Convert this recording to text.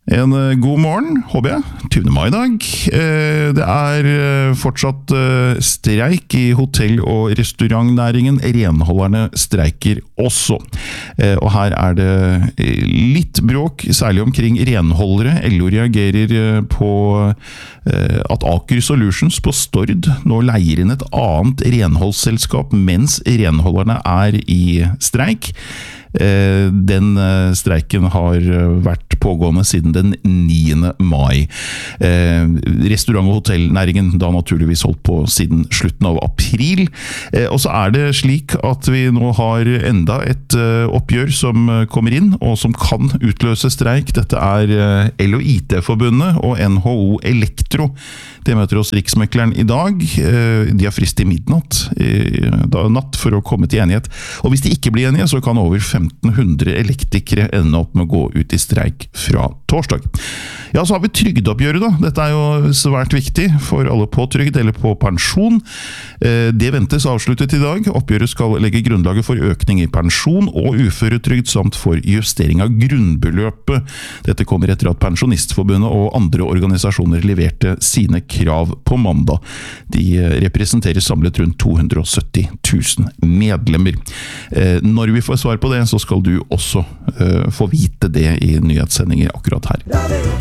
En god morgen, håper jeg. 20. mai i dag. Det fortsatt streik i hotell- og restaurantnæringen. Renholderne streiker også. Og her det litt bråk, særlig omkring renholdere. LO reagerer på at Aker Solutions på Stord nå leier inn et annet renholdsselskap mens renholderne i streik. Den streiken har vært pågående siden den 9. mai. Restaurant- og hotellnæringen da naturligvis holdt på siden slutten av april. Og så det slik at vi nå har enda et oppgjør som kommer inn, og som kan utløse streik. Dette LO IT-forbundet og NHO Elektro. Det møter oss Riksmekleren i dag. De har frist til midnatt natt for å komme til enighet. Og hvis de ikke blir enige, så kan over 1500 elektrikere ende opp med å gå ut i streik fra torsdag. Ja, så har vi trygdeoppgjøret da. Dette jo svært viktig for alle på trygd eller på pensjon. Det ventes avsluttet i dag. Oppgjøret skal legge grunnlaget for økning i pensjon og uføretrygd samt for justering av grunnbeløpet. Dette kommer etter at Pensjonistforbundet og andre organisasjoner leverte sine krav på mandag. De representerer samlet rundt 270 000 medlemmer. Når vi får svar på det, så skal du også få vite det i nyhetssendinger akkurat her.